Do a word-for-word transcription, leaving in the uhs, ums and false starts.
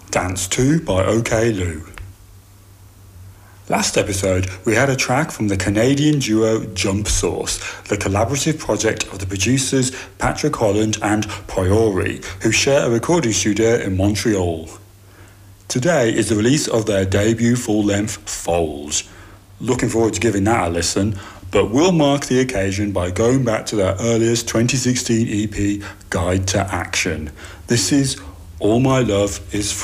Dance two by OK Lou. Last episode, we had a track from the Canadian duo Jump Source, the collaborative project of the producers Patrick Holland and Priori, who share a recording studio in Montreal. Today is the release of their debut full-length Foals. Looking forward to giving that a listen, but we'll mark the occasion by going back to their earliest twenty sixteen E P, Guide to Action. This is All My Love Is